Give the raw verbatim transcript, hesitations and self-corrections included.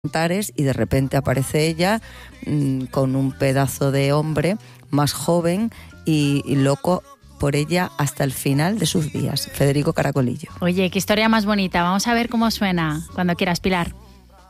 Antares, y de repente aparece ella mmm, con un pedazo de hombre más joven y, y loco por ella hasta el final de sus días. Federico Caracolillo. Oye, qué historia más bonita. Vamos a ver cómo suena cuando quieras, Pilar.